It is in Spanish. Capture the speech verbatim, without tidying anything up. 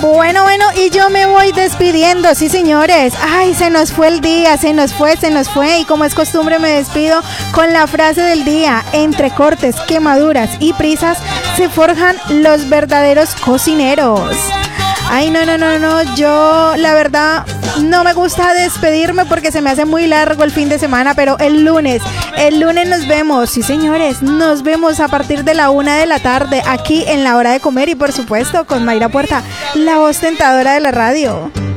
Bueno, bueno, y yo me voy despidiendo, sí señores. Ay, se nos fue el día, se nos fue, se nos fue. Y como es costumbre me despido con la frase del día: entre cortes, quemaduras y prisas se forjan los verdaderos cocineros. Ay, no, no, no, no, yo la verdad no me gusta despedirme porque se me hace muy largo el fin de semana, pero el lunes, el lunes nos vemos, sí señores, nos vemos a partir de la una de la tarde aquí en La Hora de Comer y por supuesto con Mayra Puerta, la voz tentadora de la radio.